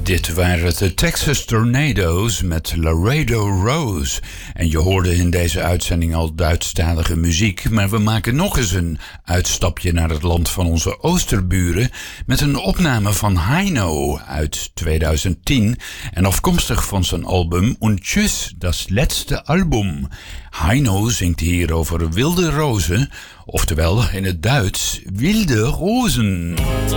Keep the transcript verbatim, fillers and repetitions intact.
Dit waren de Texas Tornadoes met Laredo Rose. En je hoorde in deze uitzending al Duitsstalige muziek, maar we maken nog eens een uitstapje naar het land van onze oosterburen met een opname van Heino uit tweeduizend tien en afkomstig van zijn album Und Tschüss, das letzte Album. Heino zingt hier over wilde rozen, oftewel in het Duits wilde rozen.